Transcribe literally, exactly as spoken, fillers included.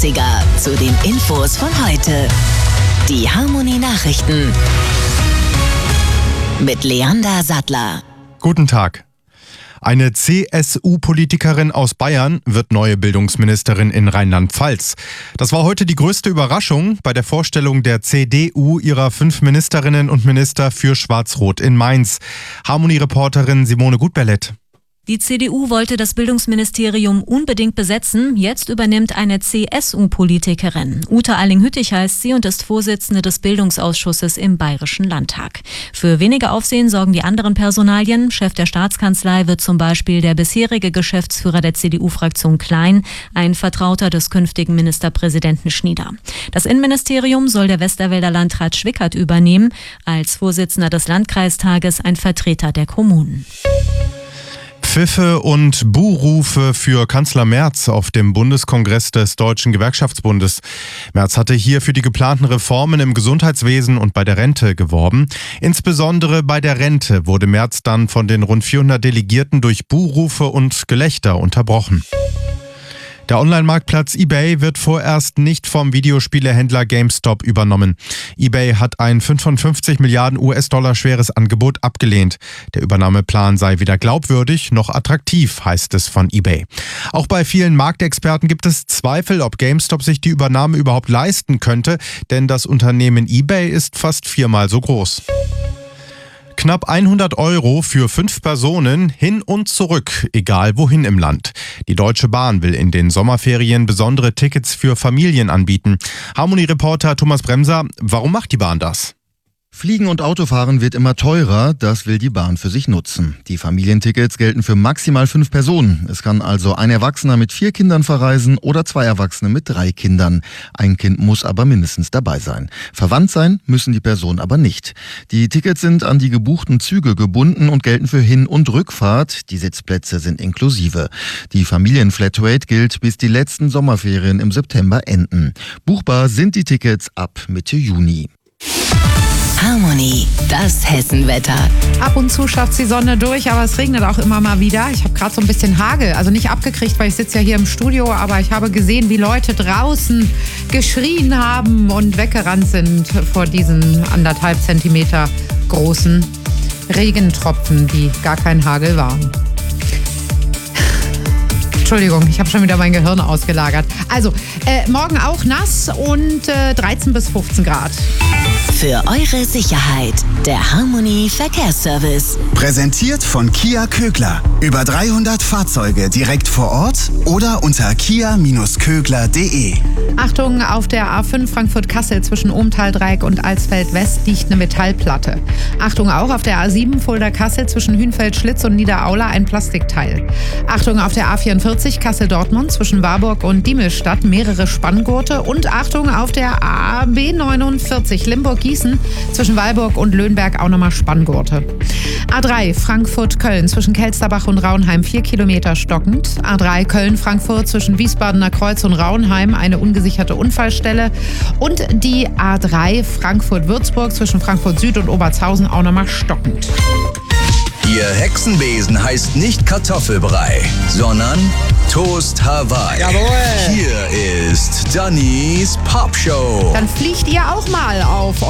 achtziger zu den Infos von heute. Die Harmony Nachrichten mit Leander Sattler. Guten Tag. Eine C S U-Politikerin aus Bayern wird neue Bildungsministerin in Rheinland-Pfalz. Das war heute die größte Überraschung bei der Vorstellung der C D U ihrer fünf Ministerinnen und Minister für Schwarz-Rot in Mainz. Harmony-Reporterin Simone Gutberlet. Die C D U wollte das Bildungsministerium unbedingt besetzen. Jetzt übernimmt eine C S U-Politikerin. Ute Alling-Hüttich heißt sie und ist Vorsitzende des Bildungsausschusses im Bayerischen Landtag. Für weniger Aufsehen sorgen die anderen Personalien. Chef der Staatskanzlei wird zum Beispiel der bisherige Geschäftsführer der C D U-Fraktion Klein, ein Vertrauter des künftigen Ministerpräsidenten Schnieder. Das Innenministerium soll der Westerwälder Landrat Schwickert übernehmen, als Vorsitzender des Landkreistages ein Vertreter der Kommunen. Pfiffe und Buhrufe für Kanzler Merz auf dem Bundeskongress des Deutschen Gewerkschaftsbundes. Merz hatte hier für die geplanten Reformen im Gesundheitswesen und bei der Rente geworben. Insbesondere bei der Rente wurde Merz dann von den rund vierhundert Delegierten durch Buhrufe und Gelächter unterbrochen. Der Online-Marktplatz eBay wird vorerst nicht vom Videospielehändler GameStop übernommen. eBay hat ein fünfundfünfzig Milliarden U S-Dollar schweres Angebot abgelehnt. Der Übernahmeplan sei weder glaubwürdig noch attraktiv, heißt es von eBay. Auch bei vielen Marktexperten gibt es Zweifel, ob GameStop sich die Übernahme überhaupt leisten könnte, denn das Unternehmen eBay ist fast viermal so groß. Knapp hundert Euro für fünf Personen hin und zurück, egal wohin im Land. Die Deutsche Bahn will in den Sommerferien besondere Tickets für Familien anbieten. Harmony-Reporter Thomas Bremser, warum macht die Bahn das? Fliegen und Autofahren wird immer teurer, das will die Bahn für sich nutzen. Die Familientickets gelten für maximal fünf Personen. Es kann also ein Erwachsener mit vier Kindern verreisen oder zwei Erwachsene mit drei Kindern. Ein Kind muss aber mindestens dabei sein. Verwandt sein müssen die Personen aber nicht. Die Tickets sind an die gebuchten Züge gebunden und gelten für Hin- und Rückfahrt. Die Sitzplätze sind inklusive. Die Familienflatrate gilt, bis die letzten Sommerferien im September enden. Buchbar sind die Tickets ab Mitte Juni. Harmony, das Hessenwetter. Ab und zu schafft die Sonne durch, aber es regnet auch immer mal wieder. Ich habe gerade so ein bisschen Hagel, also nicht abgekriegt, weil ich sitze ja hier im Studio, aber ich habe gesehen, wie Leute draußen geschrien haben und weggerannt sind vor diesen anderthalb Zentimeter großen Regentropfen, die gar kein Hagel waren. Entschuldigung, ich habe schon wieder mein Gehirn ausgelagert. Also, äh, morgen auch nass und äh, dreizehn bis fünfzehn Grad. Für eure Sicherheit, der Harmony Verkehrsservice. Präsentiert von Kia Kögler. Über dreihundert Fahrzeuge direkt vor Ort oder unter kia Kögler punkt de. Achtung, auf der A fünf Frankfurt-Kassel zwischen Ohmtal-Dreieck und Alsfeld-West liegt eine Metallplatte. Achtung auch auf der A sieben Fulda-Kassel zwischen Hünfeld-Schlitz und Niederaula ein Plastikteil. Achtung auf der A vierundvierzig Kassel-Dortmund zwischen Warburg und Diemelstadt mehrere Spanngurte. Und Achtung auf der A B neunundvierzig Limburg-Gießen zwischen Weilburg und Löhnberg auch nochmal Spanngurte. A drei Frankfurt-Köln zwischen Kelsterbach und Raunheim vier Kilometer stockend. A drei Köln-Frankfurt zwischen Wiesbadener Kreuz und Raunheim eine ungesicherte Unfallstelle. Und die A drei Frankfurt-Würzburg zwischen Frankfurt Süd und Obertshausen auch nochmal stockend. Ihr Hexenbesen heißt nicht Kartoffelbrei, sondern Toast Hawaii. Jawohl. Hier ist Dannys Popshow. Dann fliegt ihr auch mal auf